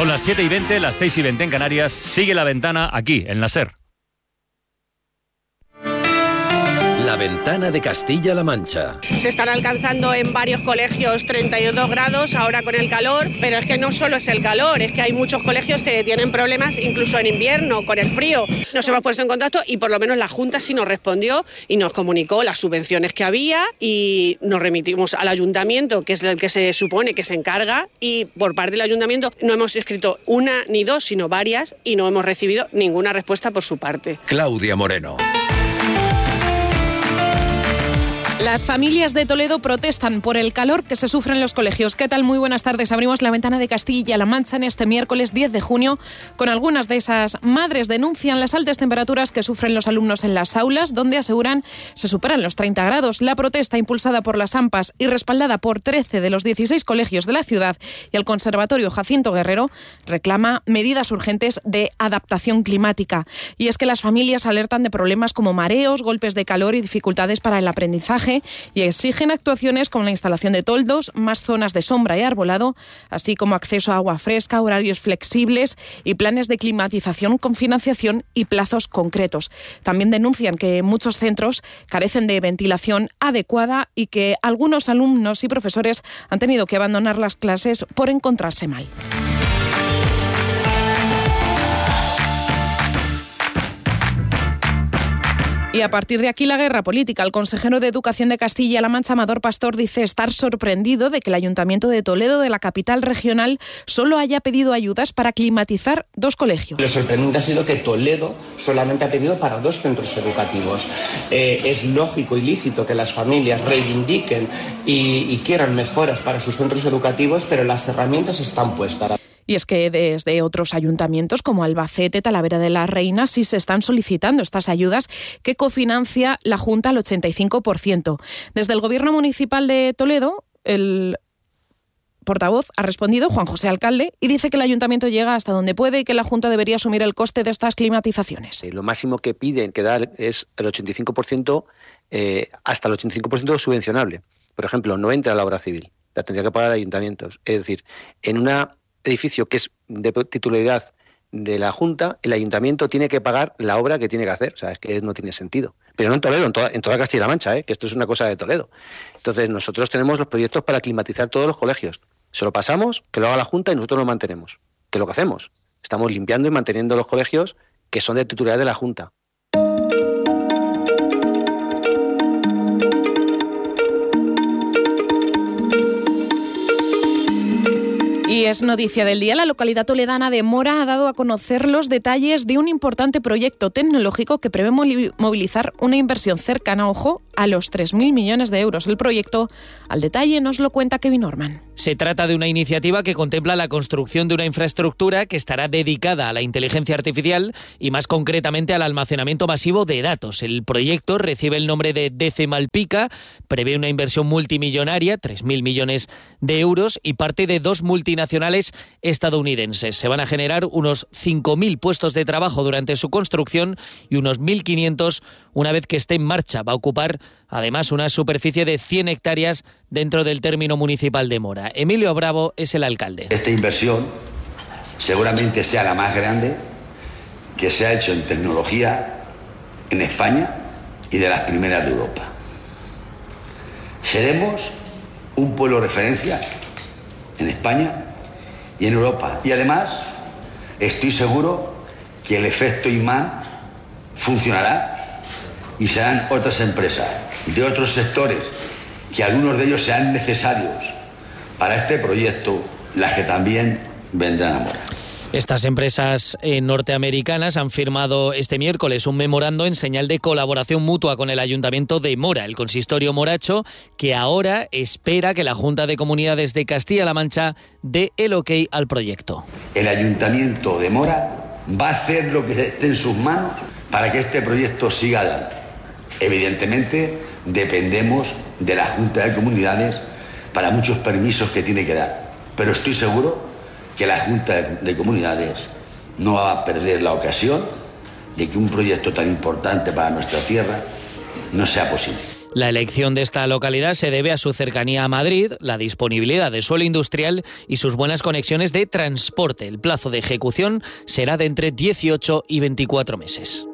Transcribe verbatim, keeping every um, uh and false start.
Son las siete y veinte, las seis y veinte en Canarias. Sigue La Ventana aquí, en la SER. La Ventana de Castilla-La Mancha. Se están alcanzando en varios colegios treinta y dos grados ahora con el calor, pero es que no solo es el calor, es que hay muchos colegios que tienen problemas incluso en invierno con el frío. Nos hemos puesto en contacto y por lo menos la Junta sí nos respondió y nos comunicó las subvenciones que había y nos remitimos al Ayuntamiento, que es el que se supone que se encarga, y por parte del Ayuntamiento no hemos escrito una ni dos, sino varias, y no hemos recibido ninguna respuesta por su parte. Claudia Moreno. Las familias de Toledo protestan por el calor que se sufre en los colegios. ¿Qué tal? Muy buenas tardes. Abrimos La Ventana de Castilla-La Mancha en este miércoles diez de junio. Con algunas de esas madres denuncian las altas temperaturas que sufren los alumnos en las aulas, donde aseguran se superan los treinta grados. La protesta, impulsada por las AMPAs y respaldada por trece de los dieciséis colegios de la ciudad y el Conservatorio Jacinto Guerrero, reclama medidas urgentes de adaptación climática. Y es que las familias alertan de problemas como mareos, golpes de calor y dificultades para el aprendizaje, y exigen actuaciones como la instalación de toldos, más zonas de sombra y arbolado, así como acceso a agua fresca, horarios flexibles y planes de climatización con financiación y plazos concretos. También denuncian que muchos centros carecen de ventilación adecuada y que algunos alumnos y profesores han tenido que abandonar las clases por encontrarse mal. Y a partir de aquí la guerra política. El consejero de Educación de Castilla-La Mancha, Amador Pastor, dice estar sorprendido de que el Ayuntamiento de Toledo, de la capital regional, solo haya pedido ayudas para climatizar dos colegios. Lo sorprendente ha sido que Toledo solamente ha pedido para dos centros educativos. Eh, es lógico y lícito que las familias reivindiquen y, y quieran mejoras para sus centros educativos, pero las herramientas están puestas. Y es que desde otros ayuntamientos como Albacete, Talavera de la Reina, sí se están solicitando estas ayudas que cofinancia la Junta al ochenta y cinco por ciento. Desde el Gobierno Municipal de Toledo, el portavoz ha respondido, Juan José Alcalde, y dice que el Ayuntamiento llega hasta donde puede y que la Junta debería asumir el coste de estas climatizaciones. Lo máximo que piden que dar es el ochenta y cinco por ciento, eh, hasta el ochenta y cinco por ciento subvencionable. Por ejemplo, no entra la obra civil, la tendría que pagar ayuntamientos. Es decir, en una edificio que es de titularidad de la Junta, el Ayuntamiento tiene que pagar la obra que tiene que hacer. O sea, es que no tiene sentido. Pero no en Toledo, en toda, en toda Castilla-La Mancha, ¿eh? Que esto es una cosa de Toledo. Entonces, nosotros tenemos los proyectos para climatizar todos los colegios. Se lo pasamos, que lo haga la Junta y nosotros lo mantenemos. ¿Qué es lo que hacemos? Estamos limpiando y manteniendo los colegios que son de titularidad de la Junta. Y es noticia del día. La localidad toledana de Mora ha dado a conocer los detalles de un importante proyecto tecnológico que prevé movilizar una inversión cercana, ojo, a los tres mil millones de euros. El proyecto, al detalle, nos lo cuenta Kevin Orman. Se trata de una iniciativa que contempla la construcción de una infraestructura que estará dedicada a la inteligencia artificial y más concretamente al almacenamiento masivo de datos. El proyecto recibe el nombre de Decimalpica, prevé una inversión multimillonaria, tres mil millones de euros, y parte de dos multinacionales estadounidenses. Se van a generar unos cinco mil puestos de trabajo durante su construcción y unos mil quinientos una vez que esté en marcha. Va a ocupar además una superficie de cien hectáreas dentro del término municipal de Mora. Emilio Bravo es el alcalde. Esta inversión seguramente sea la más grande que se ha hecho en tecnología en España y de las primeras de Europa. Seremos un pueblo referencia en España y en Europa. Y además, estoy seguro que el efecto imán funcionará y serán otras empresas de otros sectores, que algunos de ellos sean necesarios para este proyecto, las que también vendrán a Mora. Estas empresas eh, norteamericanas han firmado este miércoles un memorando en señal de colaboración mutua con el Ayuntamiento de Mora, el consistorio moracho, que ahora espera que la Junta de Comunidades de Castilla-La Mancha dé el ok al proyecto. El Ayuntamiento de Mora va a hacer lo que esté en sus manos para que este proyecto siga adelante. Evidentemente, dependemos de la Junta de Comunidades para muchos permisos que tiene que dar, pero estoy seguro que la Junta de Comunidades no va a perder la ocasión de que un proyecto tan importante para nuestra tierra no sea posible. La elección de esta localidad se debe a su cercanía a Madrid, la disponibilidad de suelo industrial y sus buenas conexiones de transporte. El plazo de ejecución será de entre dieciocho y veinticuatro meses.